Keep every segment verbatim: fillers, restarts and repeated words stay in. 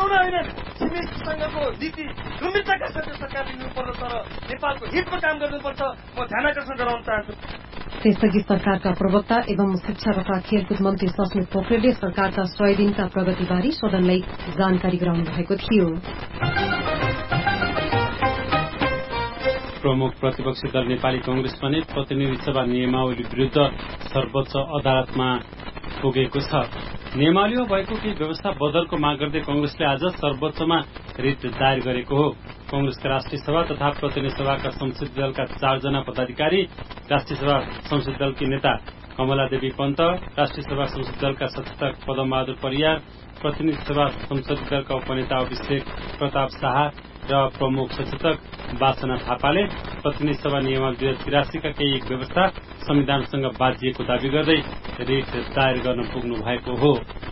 बनाउन होइन छिमेकीसँगको नीति गम्भीरताका साथ सरकार लिनुपर्छ तर नेपालको हितमा काम गर्नुपर्छ म ध्यान आकर्षण गराउन चाहन्छु। त्यसअघि सरकारका प्रवक्ता एवं शिक्षा तथा खेलकुद मन्त्री सस्मित पोखरेलले सरकारका सय दिनका प्रगतिबारे सदनलाई जानकारी गराउनु भएको थियो। प्रमुख प्रतिपक्षी दल नेपाली कांग्रेस पनि प्रतिनिधि सभा नियमावली विरूद्ध सर्वोच्च अदालतमा पुगेको छ। नियमावलीमा भएको केही व्यवस्था बदलको माग गर्दै कांग्रेसले आज सर्वोच्चमा रिट दायर गरेको हो। कांग्रेसका राष्ट्रिय सभा तथा प्रतिनिधि सभाका संसदीय दलका चारजना पदाधिकारी, राष्ट्रिय सभा संसदीय दलकी नेता कमला देवी पन्त, राष्ट्रिय सभा संसदीय दलका सचेतक पदमबहादुर परियार, प्रतिनिधि सभा संसदीय दलका उपनेता अभिषेक प्रताप शाह र प्रमुख सचेतक वासना थापाले प्रतिनिधि सभा नियमावली दुई हजार तिरासी का केही व्यवस्था संविधानसँग बाजिएको दावी गर्दै रिट दायर गर्न पुग्नु भएको हो।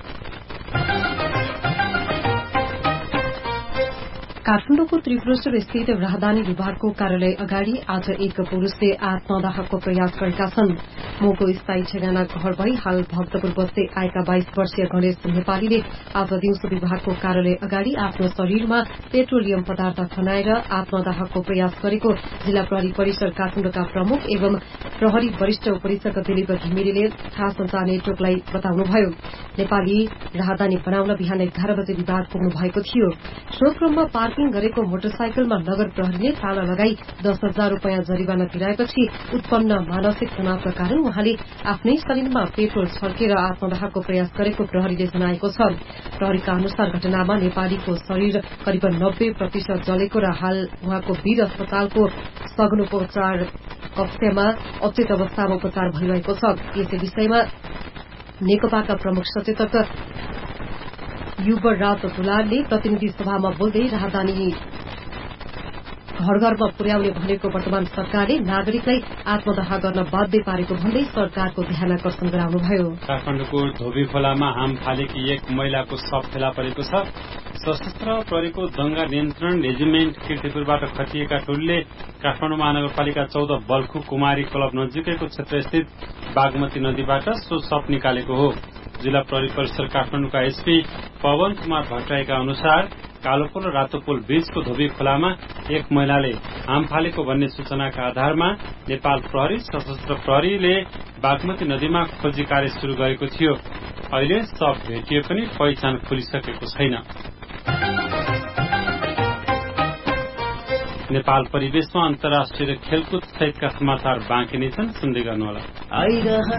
काठमाडौँको त्रिपुरेश्वर स्थित राहदानी विभागको कार्यालय अगाडि आज एक पुरूषले आत्मदाहको प्रयास गरेका छन्। मोको स्थायी ठेगाना घर भई हाल भक्तपुर बस्दै आएका बाइस वर्षीय गणेश नेपालीले आज दिउँसो विभागको कार्यालय अगाडि आफ्नो शरीरमा पेट्रोलियम पदार्थ खनाएर आत्मदाहको प्रयास गरेको जिल्ला प्रहरी परिसर काठमाडौँका प्रमुख एवं प्रहरी वरिष्ठ उपरीक्षक दिलीप घिमिरेले थाहा संचार नेटवर्कलाई बताउनुभयो। नेपाली राहदानी बनाउन बिहान एघार बजे विभाग पुग्नु भएको थियो। सो क्रममा पार्किङ गरेको मोटरसाइकलमा नगर प्रहरीले ताला लगाई दस हजार रूपियाँ जरिवाना तिराएपछि उत्पन्न मानसिक तनावका कारण उहाँले आफ्नै शरीरमा पेट्रोल छर्केर आत्मदाहको प्रयास गरेको प्रहरीले जनाएको छ। प्रहरीका अनुसार घटनामा नेपालीको शरीर करिब नब्बे प्रतिशत जलेको र हाल उहाँको वीर अस्पतालको सघनोपचार कक्षमा अचेत अवस्थामा उपचार भइरहेको छ। यसै विषयमा नेकपाका प्रमुख सचेतक युवराज दुलालले प्रतिनिधि सभामा बोल्दै राहदानी घर घरमा पुर्याउने भनेको वर्तमान सरकारले नागरिकलाई आत्मदाह गर्न बाध्य पारेको भन्दै सरकारको ध्यान आकर्षण गराउनुभयो। काठमाडौँको धोबी खोलामा हाम फालेकी एक महिलाको शव फेला परेको छ। सशस्त्र प्रहरीको दंगा नियन्त्रण रेजिमेन्ट किर्तिपुरबाट खटिएका टोलीले काठमाडौँ महानगरपालिका चौध बल्खु कुमारी क्लब नजिकैको क्षेत्रस्थित बागमती नदीबाट सो शव निकालेको हो। जिल्ला प्रहरी परिसर काठमाडौँका एसपी पवन कुमार भट्टराईका अनुसार कालो पुल र रातो पुल बीचको धोबी खोलामा एक महिलाले हाम फालेको भन्ने सूचनाका आधारमा नेपाल प्रहरी सशस्त्र प्रहरीले बागमती नदीमा खोजी कार्य शुरू गरेको थियो। अहिले शव भेटिए पनि पहिचान खुलिसकेको छैन। नेपाल परिवेशमा अन्तर्राष्ट्रिय खेलकुद सहितका समाचार बाँकी नै छन्, सुन्दै गर्नुहोला।